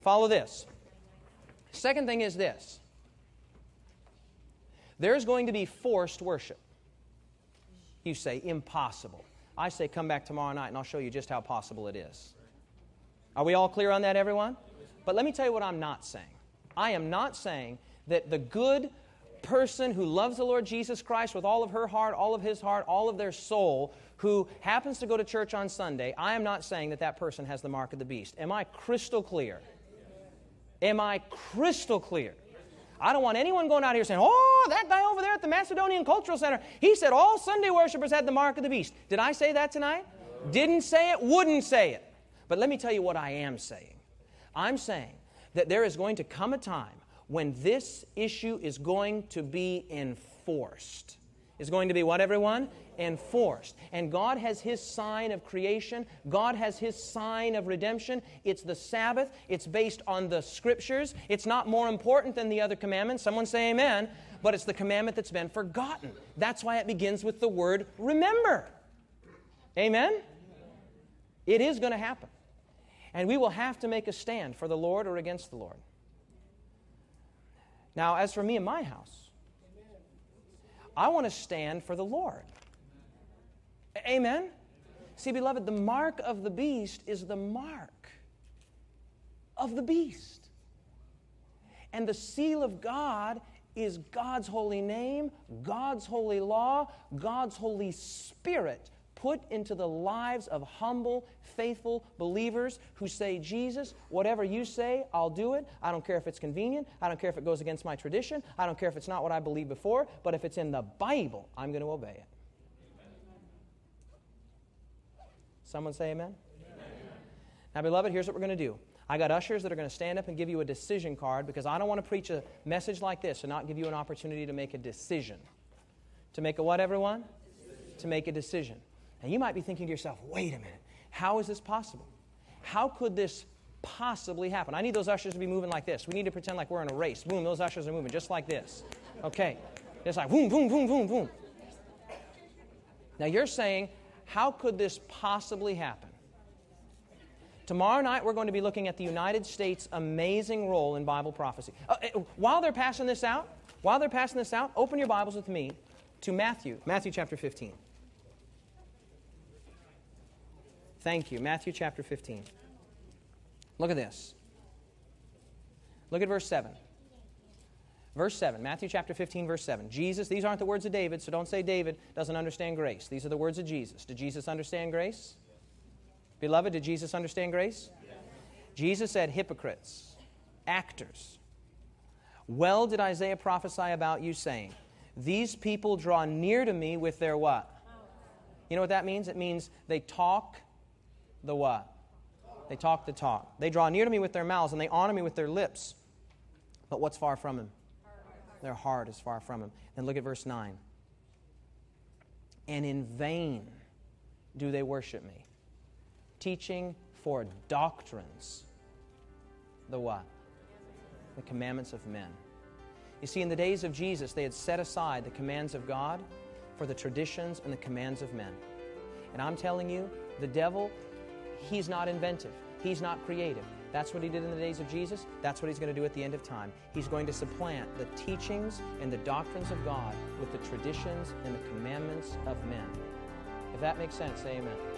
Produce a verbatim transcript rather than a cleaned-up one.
Follow this. Second thing is this. There's going to be forced worship. You say, impossible. I say, come back tomorrow night and I'll show you just how possible it is. Are we all clear on that, everyone? But let me tell you what I'm not saying. I am not saying that the good person who loves the Lord Jesus Christ with all of her heart, all of his heart, all of their soul, who happens to go to church on Sunday, I am not saying that that person has the mark of the beast. Am I crystal clear? Am I crystal clear? I don't want anyone going out here saying, oh, that guy over there at the Macedonian Cultural Center, he said all Sunday worshipers had the mark of the beast. Did I say that tonight? Didn't say it, wouldn't say it. But let me tell you what I am saying. I'm saying that there is going to come a time when this issue is going to be enforced. It's going to be what, everyone? Enforced. And God has His sign of creation. God has His sign of redemption. It's the Sabbath. It's based on the Scriptures. It's not more important than the other commandments. Someone say amen. But it's the commandment that's been forgotten. That's why it begins with the word remember. Amen? It is going to happen. And we will have to make a stand for the Lord or against the Lord. Now, as for me and my house, I want to stand for the Lord. Amen? See, beloved, the mark of the beast is the mark of the beast. And the seal of God is God's holy name, God's holy law, God's Holy Spirit put into the lives of humble, faithful believers who say, Jesus, whatever you say, I'll do it. I don't care if it's convenient. I don't care if it goes against my tradition. I don't care if it's not what I believed before. But if it's in the Bible, I'm going to obey it. Someone say amen? Amen. Now, beloved, here's what we're going to do. I got ushers that are going to stand up and give you a decision card because I don't want to preach a message like this and not give you an opportunity to make a decision. To make a what, everyone? Decision. To make a decision. And you might be thinking to yourself, wait a minute, how is this possible? How could this possibly happen? I need those ushers to be moving like this. We need to pretend like we're in a race. Boom, those ushers are moving just like this. Okay. It's like boom, boom, boom, boom, boom. Now you're saying, how could this possibly happen? Tomorrow night we're going to be looking at the United States' amazing role in Bible prophecy. Uh, while they're passing this out, while they're passing this out, open your Bibles with me to Matthew, Matthew chapter fifteen. Thank you. Matthew chapter fifteen. Look at this. Look at verse seven. Verse seven. Matthew chapter fifteen, verse seven. Jesus, these aren't the words of David, so don't say David doesn't understand grace. These are the words of Jesus. Did Jesus understand grace? Beloved, did Jesus understand grace? Yes. Jesus said, hypocrites, actors. Well did Isaiah prophesy about you, saying, these people draw near to me with their what? You know what that means? It means they talk the what? They talk the talk. They draw near to me with their mouths, and they honor me with their lips. But what's far from Him? Their heart is far from Him. And look at verse nine. And in vain do they worship me, teaching for doctrines the what? The commandments of men. You see, in the days of Jesus, they had set aside the commands of God for the traditions and the commands of men. And I'm telling you, the devil, he's not inventive. He's not creative. That's what he did in the days of Jesus. That's what he's going to do at the end of time. He's going to supplant the teachings and the doctrines of God with the traditions and the commandments of men. If that makes sense, say amen.